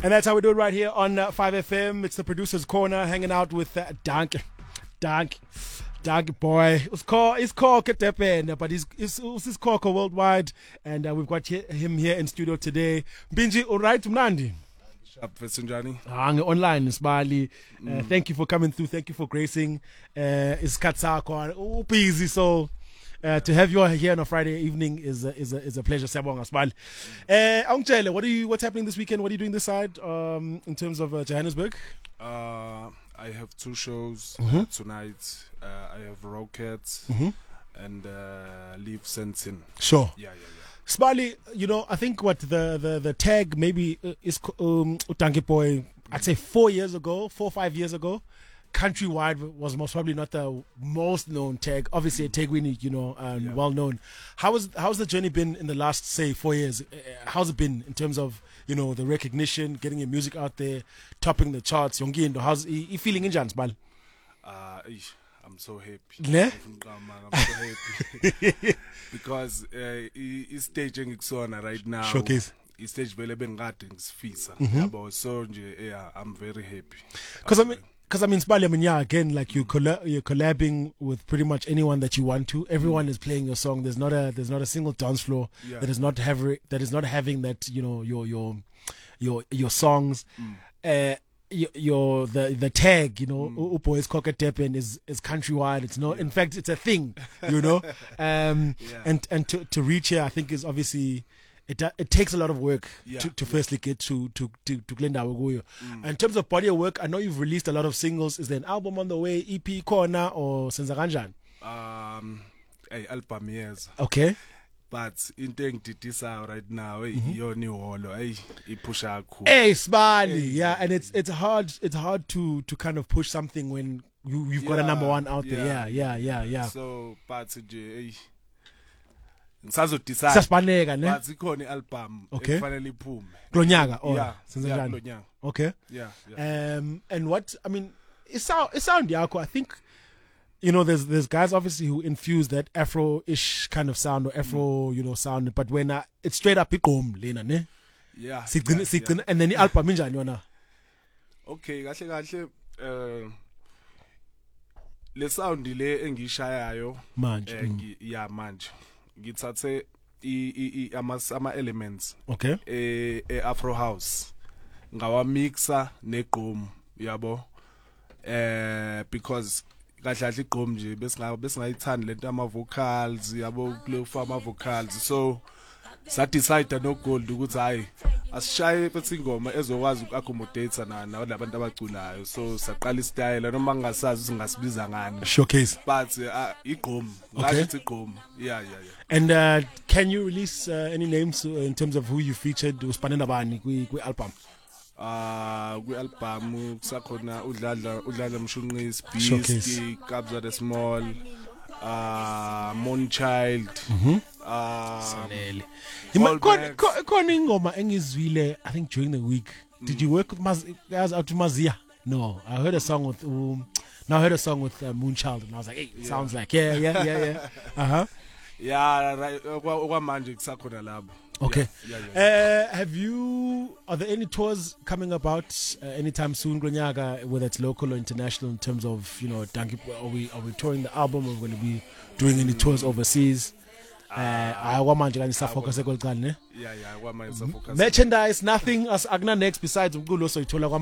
And that's how we do it right here on 5FM. It's the Producer's Corner, hanging out with Dank boy. It's called Ketepen, but it's called worldwide. And we've got him here in studio today. Binji, all right, Mnandi? Online, Smiley. Thank you for coming through. Thank you for gracing. It's Katsako. Busy, so to have you here on a Friday evening is a pleasure. Sabonga, Smiley. What's happening this weekend? What are you doing this side in terms of Johannesburg? I have two shows tonight. I have Rockets and Leave Sensin. Sure. Yeah. Smiley, I think what the tag maybe is Utangi Boy, I'd say 4 or 5 years ago, countrywide was most probably not the most known tag. Obviously, a tag winning, well known. How's the journey been in the last, say, 4 years? How's it been in terms of, the recognition, getting your music out there, topping the charts? Yongindo, how's you feeling in Jans, Bal? I'm so happy. Ne? I'm so happy because staging right now. Showcase. Stage vele bengade ngisifisa. So I'm very happy. Because Spali, again, like you're collabing with pretty much anyone that you want to. Everyone is playing your song. There's not a single dance floor that is not having that your songs. The tag, Boys Cocket Deppen is countrywide. It's in fact it's a thing, and to reach here, I think is obviously it takes a lot of work to firstly get to Glenda. In terms of body of work, I know you've released a lot of singles. Is there an album on the way, EP corner or Senza Kanjani? Album, yes. Okay. But in this right now, your new holo, push out cool. Hey, Smiley, and it's hard to kind of push something when you've got a number one out there. Yeah. So, but Saspanega, ne? But ikhona album. Okay. Finally boom. Glonyaka, Glonyaka. Okay. Yeah. And what it sound Yako. I think. There's guys obviously who infuse that Afro-ish kind of sound or Afro, sound, but when it's straight up iqom lena ne. Yeah. And then the album injani yona. Okay, kahle le sound le engishayayo manje. Manje. Ngithathe ama elements. Okay. Afro house. Ngawa mixa neqom, yabo. Because kahle igqom nje besingayithandi lento ama vocals yabo kulefa ama vocals, so sa decide no gold ukuthi hayi asishaye bethi ingoma ezokwazi uku-accommodate nabantu abaculayo, so saqala istyle noma ngingasazi singasibiza ngani showcase, but igqom ngathi igqom. Yeah. And can you release any names in terms of who you featured usipane nabani kwi-album? Kwi-album kusakhona udlala Mshunqisi, Beast, Kabza the Small, Moonchild. Sanele. Khona ingoma engizwile I think during the week. Did you work with guys out to Mazia? No, I heard a song with Moonchild and I was like, hey, it sounds like yeah. Yeah, right. Okwamanje kusakhona labo. Okay. Yeah. Are there any tours coming about anytime soon, Glonyaka, whether it's local or international, in terms of, Danki, are we touring the album? Are we going to be doing any tours overseas? Focus. Merchandise, nothing as Agna next besides Ugulo, so